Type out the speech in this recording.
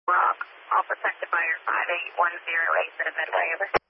Rock, all protected by your 5810 at Midway, over.